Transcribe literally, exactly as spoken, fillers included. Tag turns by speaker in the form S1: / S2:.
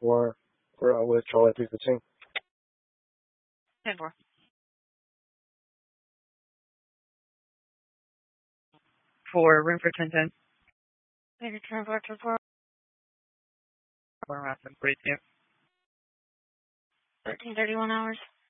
S1: for for uh, with Troll at three fifteen.
S2: ten four. For room for ten ten. Thank you, ten four, ten four. We're at forty-two. thirteen thirty-one hours.